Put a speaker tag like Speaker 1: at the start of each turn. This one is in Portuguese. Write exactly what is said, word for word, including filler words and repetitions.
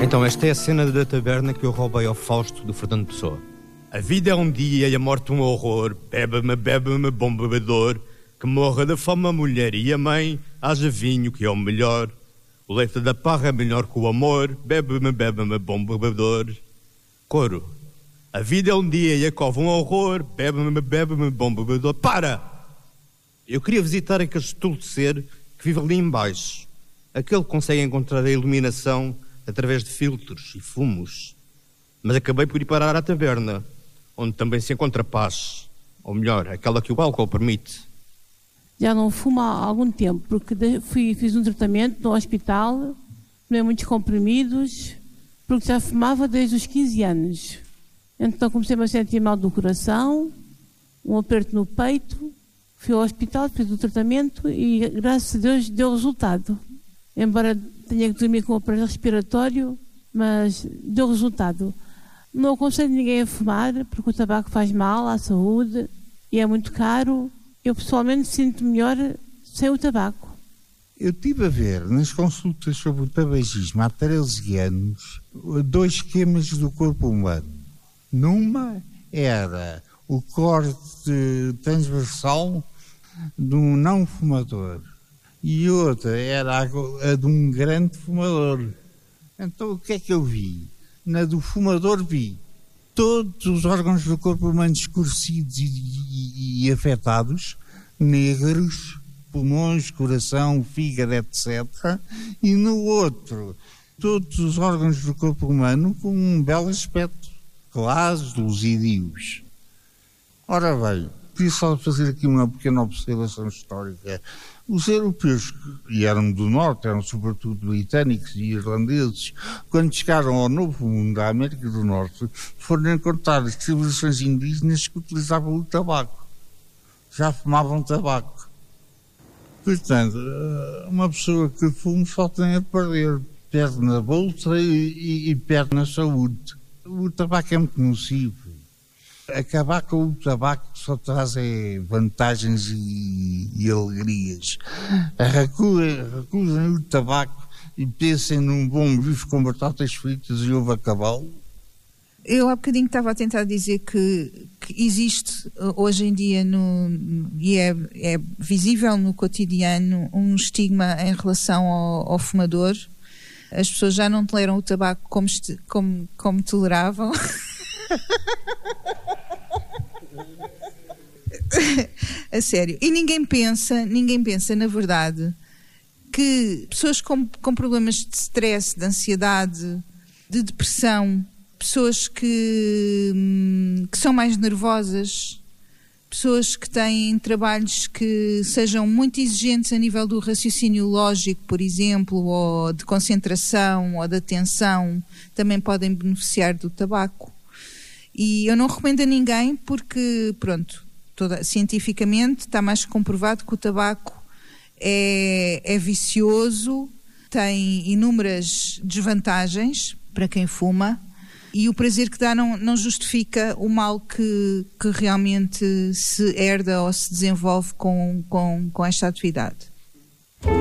Speaker 1: Então esta é a cena da taberna que eu roubei ao Fausto do Fernando Pessoa. A vida é um dia e a morte um horror. Bebe-me, bebe-me, bom bebedor. Que morra da fome a mulher e a mãe. Haja vinho que é o melhor. O leite da parra é melhor que o amor. Bebe-me, bebe-me, bom bebedor. Coro. A vida é um dia e a cova um horror. Bebe-me, bebe-me, bom bebedor. Para! Eu queria visitar aquele estultecer que vive ali embaixo. Aquele que consegue encontrar a iluminação através de filtros e fumos. Mas acabei por ir parar à taberna, onde também se encontra paz. Ou melhor, aquela que o álcool permite.
Speaker 2: Já não fumo há algum tempo, porque fui, fiz um tratamento no hospital, tomei muitos comprimidos, porque já fumava desde os quinze anos. Então comecei-me a sentir mal do coração, um aperto no peito, fui ao hospital, fiz o tratamento e, graças a Deus, deu resultado. Embora tenha que dormir com o aparelho respiratório, mas deu resultado. Não aconselho ninguém a fumar, porque o tabaco faz mal à saúde e é muito caro. Eu pessoalmente sinto melhor sem o tabaco.
Speaker 3: Eu estive a ver nas consultas sobre o tabagismo há treze anos dois esquemas do corpo humano. Numa era o corte transversal de um não fumador e outra era a de um grande fumador. Então o que é que eu vi? Na do fumador vi todos os órgãos do corpo humano escurecidos e, e, e afetados, negros, pulmões, coração, fígado, etcétera. E no outro, todos os órgãos do corpo humano com um belo aspecto, claros, luzidios. Ora bem, queria só fazer aqui uma pequena observação histórica. Os europeus, e eram do norte, eram sobretudo britânicos e irlandeses, quando chegaram ao Novo Mundo, à América do Norte, foram encontrar civilizações indígenas que utilizavam o tabaco. Já fumavam tabaco. Portanto, uma pessoa que fuma só tem a perder. Perde na bolsa e, e, e perde na saúde. O tabaco é muito nocivo. Acabar com o tabaco só traz é, vantagens e, e alegrias. Recusem o tabaco e pensem num bom bife com batatas fritas e ovo a cavalo.
Speaker 4: Eu há bocadinho estava a tentar dizer que, que existe hoje em dia no, e é, é visível no cotidiano um estigma em relação ao, ao fumador. As pessoas já não toleram o tabaco como, como, como toleravam. A sério. E ninguém pensa, ninguém pensa, na verdade, que pessoas com, com problemas de stress, de ansiedade, de depressão, pessoas que, que são mais nervosas, pessoas que têm trabalhos que sejam muito exigentes a nível do raciocínio lógico, por exemplo, ou de concentração, ou de atenção, também podem beneficiar do tabaco. E eu não recomendo a ninguém porque, pronto, toda, cientificamente está mais comprovado que o tabaco é, é vicioso, tem inúmeras desvantagens para quem fuma e o prazer que dá não, não justifica o mal que, que realmente se herda ou se desenvolve com, com, com esta atividade.